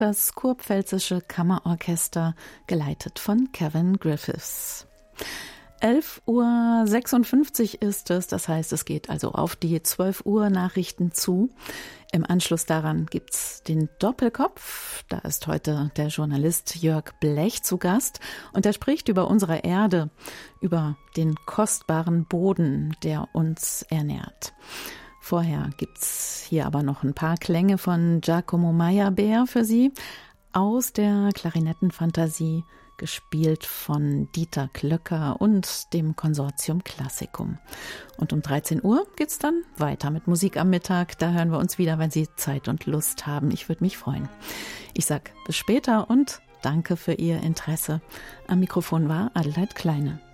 Das Kurpfälzische Kammerorchester, geleitet von Kevin Griffiths. 11:56 Uhr ist es, das heißt, es geht also auf die 12 Uhr Nachrichten zu. Im Anschluss daran gibt's den Doppelkopf. Da ist heute der Journalist Jörg Blech zu Gast und er spricht über unsere Erde, über den kostbaren Boden, der uns ernährt. Vorher gibt's hier aber noch ein paar Klänge von Giacomo Meyerbeer für Sie aus der Klarinettenfantasie, gespielt von Dieter Klöcker und dem Konsortium Classicum. Und um 13 Uhr geht's dann weiter mit Musik am Mittag. Da hören wir uns wieder, wenn Sie Zeit und Lust haben. Ich würde mich freuen. Ich sag bis später und danke für Ihr Interesse. Am Mikrofon war Adelheid Kleine.